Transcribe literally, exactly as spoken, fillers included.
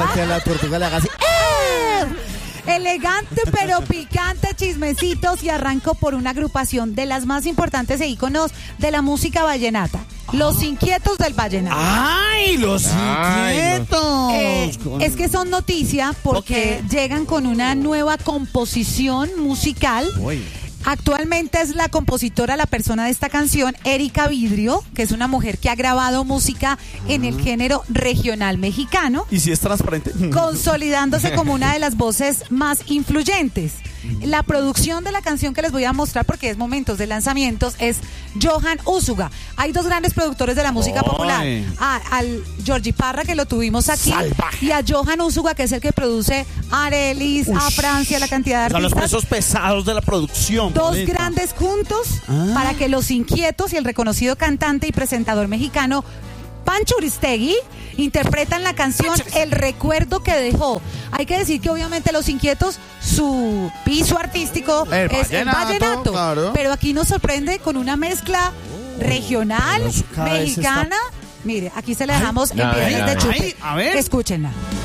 para que la tortuga le haga así. Elegante pero picante chismecitos y arranco por una agrupación de las más importantes e íconos de la música vallenata. Los Inquietos del Vallenato. ¡Ay, los Ay, Inquietos! Eh, es que son noticia porque Ok. llegan con una nueva composición musical. Uy. Actualmente es la compositora, la persona de esta canción, Erika Vidrio, que es una mujer que ha grabado música en el género regional mexicano, ¿Y si es transparente? consolidándose como una de las voces más influyentes. La producción de la canción que les voy a mostrar, porque es momentos de lanzamientos, es Johan Úsuga. Hay dos grandes productores de la música Ay. popular. A- al Georgie Parra, que lo tuvimos aquí, Salvaje. y a Johan Úsuga, que es el que produce a Arelis, a Francia, la cantidad de Son los artistas. pesos pesados de la producción. Dos bonita. grandes juntos Ah. para que Los Inquietos y el reconocido cantante y presentador mexicano Pancho Uristegui interpretan la canción El recuerdo que dejó. Hay que decir que obviamente Los Inquietos, su piso artístico El es el vallenato, vallenato, claro. pero aquí nos sorprende con una mezcla regional, Pero cada vez mexicana. Mire, aquí se le dejamos en a ver, viernes a de ver. chupe. Ay, a ver. Escúchenla.